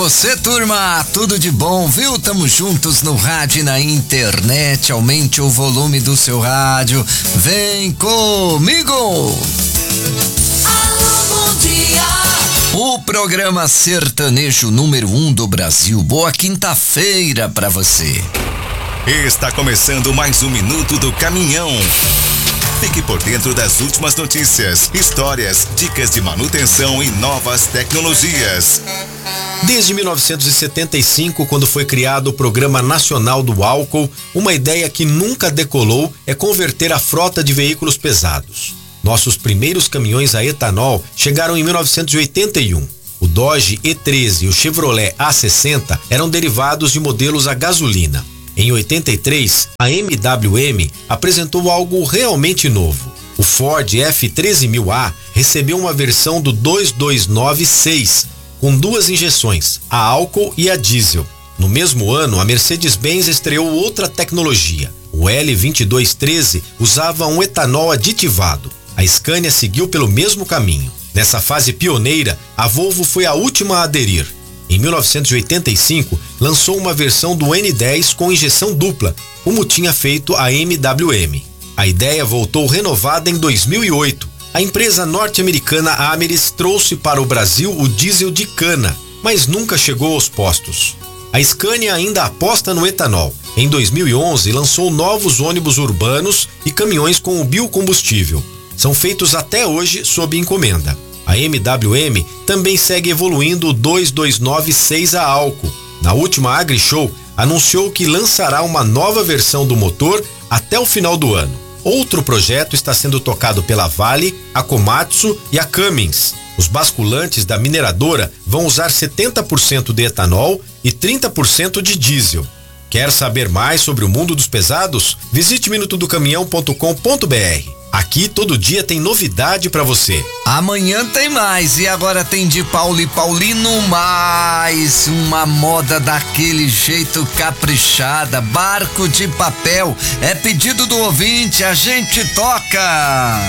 Você, turma, tudo de bom, viu? Tamo juntos no rádio e na internet. Aumente o volume do seu rádio. Vem comigo! Alô, bom dia! O programa sertanejo número 1 do Brasil. Boa quinta-feira pra você. Está começando mais um Minuto do Caminhão. Fique por dentro das últimas notícias, histórias, dicas de manutenção e novas tecnologias. Desde 1975, quando foi criado o Programa Nacional do Álcool, uma ideia que nunca decolou é converter a frota de veículos pesados. Nossos primeiros caminhões a etanol chegaram em 1981. O Dodge E13 e o Chevrolet A60 eram derivados de modelos a gasolina. Em 83, a MWM apresentou algo realmente novo. O Ford F13000A recebeu uma versão do 2296, com duas injeções, a álcool e a diesel. No mesmo ano, a Mercedes-Benz estreou outra tecnologia. O L2213 usava um etanol aditivado. A Scania seguiu pelo mesmo caminho. Nessa fase pioneira, a Volvo foi a última a aderir. Em 1985, lançou uma versão do N10 com injeção dupla, como tinha feito a MWM. A ideia voltou renovada em 2008. A empresa norte-americana Ameris trouxe para o Brasil o diesel de cana, mas nunca chegou aos postos. A Scania ainda aposta no etanol. Em 2011, lançou novos ônibus urbanos e caminhões com o biocombustível. São feitos até hoje sob encomenda. A MWM também segue evoluindo o 2296 a álcool. Na última AgriShow, anunciou que lançará uma nova versão do motor até o final do ano. Outro projeto está sendo tocado pela Vale, a Komatsu e a Cummins. Os basculantes da mineradora vão usar 70% de etanol e 30% de diesel. Quer saber mais sobre o mundo dos pesados? Visite minutodocaminhão.com.br. Aqui todo dia tem novidade pra você. Amanhã tem mais e agora tem de Paulo e Paulino mais uma moda daquele jeito caprichada, barco de papel. É pedido do ouvinte, a gente toca.